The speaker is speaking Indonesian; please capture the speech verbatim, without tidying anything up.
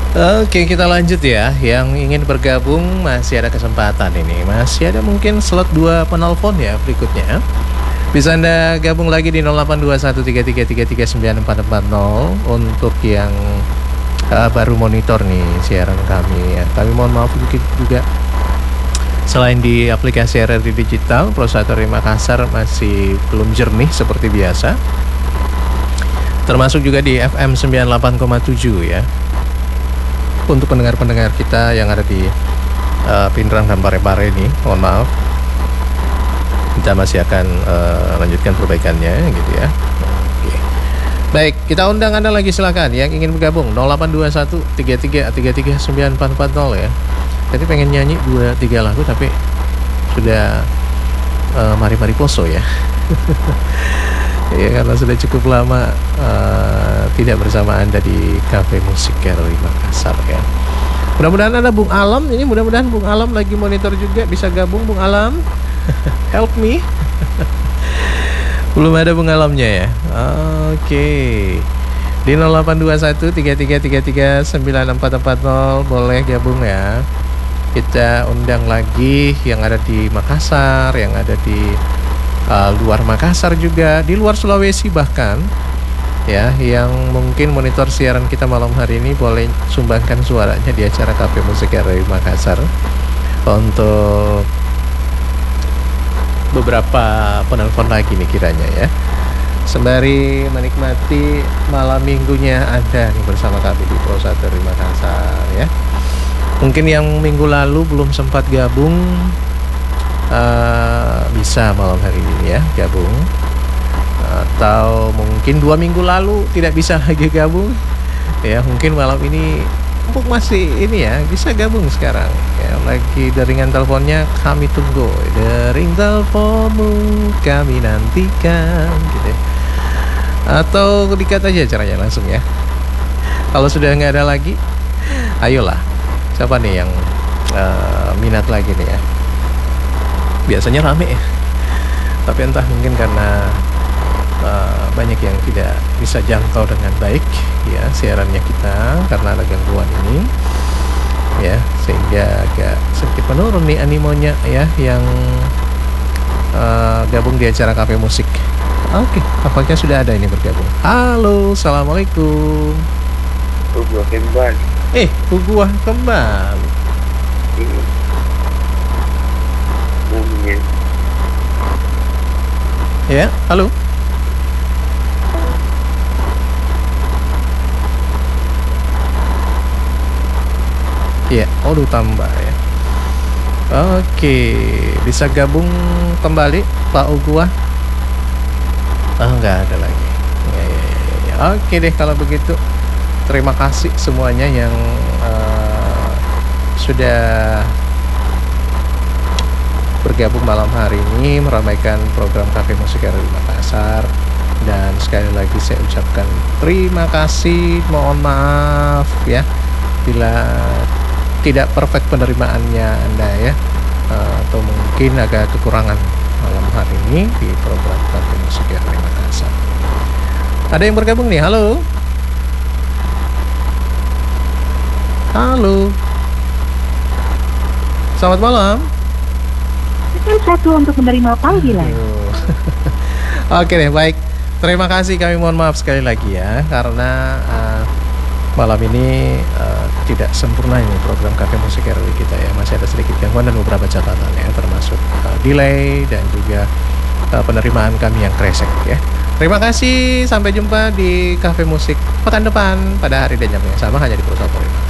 Oke, kita lanjut ya. Yang ingin bergabung masih ada kesempatan ini. Masih ada mungkin slot dua penelpon ya berikutnya. Bisa Anda gabung lagi di nol delapan dua satu tiga tiga tiga tiga sembilan empat empat nol untuk yang uh, baru monitor nih siaran kami ya. Kami mohon maaf mungkin juga selain di aplikasi R R D Digital, prosedur di Makassar masih belum jernih seperti biasa. Termasuk juga di F M sembilan puluh delapan koma tujuh ya. Untuk pendengar-pendengar kita yang ada di uh, Pindrang dan Parepare ini, mohon maaf. Kita masih akan uh, lanjutkan perbaikannya gitu ya. Oke. Baik, kita undang Anda lagi silakan yang ingin bergabung nol delapan dua satu tiga tiga tiga tiga sembilan empat empat nol ya. Tadi pengen nyanyi dua tiga lagu tapi sudah uh, mari-mari poso ya. Ya karena sudah cukup lama uh, tidak bersama Anda di Cafe Musik Gallery Makassar ya. Mudah-mudahan ada Bung Alam ini, mudah-mudahan Bung Alam lagi monitor juga, bisa gabung Bung Alam. Help me. Belum ada Bung Alamnya ya. Oke. Di nol delapan dua satu tiga tiga tiga tiga sembilan empat empat nol boleh gabung ya. Kita undang lagi yang ada di Makassar, yang ada di Uh, luar Makassar juga, di luar Sulawesi bahkan ya, yang mungkin monitor siaran kita malam hari ini boleh sumbangkan suaranya di acara Cafe Musik Gallery Makassar untuk beberapa penelpon lagi nih kiranya ya, sembari menikmati malam minggunya Anda nih bersama kami di prosedur di Makassar ya. Mungkin yang minggu lalu belum sempat gabung, Uh, bisa malam hari ini ya gabung, atau mungkin dua minggu lalu tidak bisa lagi gabung ya, mungkin malam ini untuk masih ini ya bisa gabung sekarang ya. Lagi deringan teleponnya kami tunggu, dering teleponmu kami nantikan gitu ya. Atau dikat aja caranya langsung ya. Kalau sudah nggak ada lagi, ayolah, siapa nih yang uh, minat lagi nih ya. Biasanya rame ya, tapi entah mungkin karena uh, banyak yang tidak bisa jangkau dengan baik ya siarannya kita karena ada gangguan ini ya, sehingga agak sedikit menurun nih animonya ya yang uh, gabung di acara Cafe Musik. Oke, apakah sudah ada ini bergabung? Halo, assalamualaikum. Uguah kembali. Eh, Uguah kembali. Ini. Umumnya. Ya, halo. Ya, oh tambah ya. Oke, bisa gabung kembali Pak Uguah? Oh, nggak ada lagi. Ya, ya, ya, ya. Oke deh kalau begitu. Terima kasih semuanya yang uh, sudah bergabung malam hari ini meramaikan program Cafe Musik Gallery Makassar. Dan sekali lagi saya ucapkan terima kasih, mohon maaf ya bila tidak perfect penerimaannya Anda ya, atau mungkin agak kekurangan malam hari ini di program Cafe Musik Gallery Makassar. Ada yang bergabung nih, halo. Halo. Selamat malam. Satu untuk menerima panggilan. Oke deh, baik. Terima kasih, kami mohon maaf sekali lagi ya karena uh, malam ini uh, tidak sempurna ini program Cafe Musik Gallery kita ya, masih ada sedikit gangguan dan beberapa catatan ya, termasuk uh, delay dan juga uh, penerimaan kami yang kresek ya. Terima kasih, sampai jumpa di Cafe Musik pekan depan pada hari dan jam yang sama hanya di Prosa Polima.